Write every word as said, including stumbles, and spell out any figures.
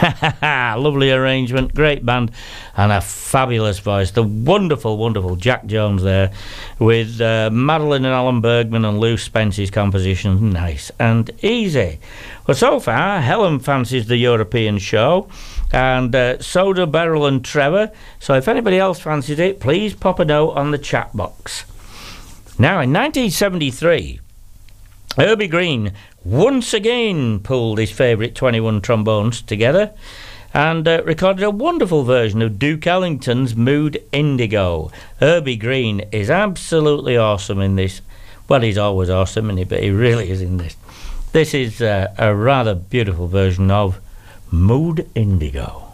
Lovely arrangement, great band, and a fabulous voice. The wonderful, wonderful Jack Jones there, with uh, Madeline and Alan Bergman and Lou Spence's composition. Nice and easy. Well, so far, Helen fancies the European show, and uh, so do Beryl and Trevor. So if anybody else fancies it, please pop a note on the chat box. Now, in nineteen seventy-three, Herbie Green once again pulled his favourite twenty-one trombones together and uh, recorded a wonderful version of Duke Ellington's Mood Indigo. Herbie Green is absolutely awesome in this. Well, he's always awesome, isn't he? But he really is in this. This is uh, a rather beautiful version of Mood Indigo.